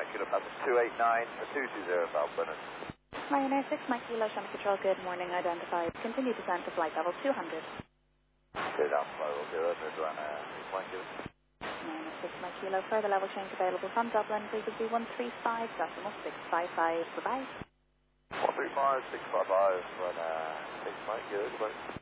Kilo Papa 289, 220 South Brennan. Ryanair 6 Mike Kilo, Shannon Control, good morning, identified. Continue descent to flight level 200. Clear down flight level 0, there's Ryanair 6 Mike Kilo. Ryanair 6 Mike Kilo, further level change available from Dublin, frequency 135.655, goodbye. 135.655, Ryanair 6 Mike Kilo, goodbye.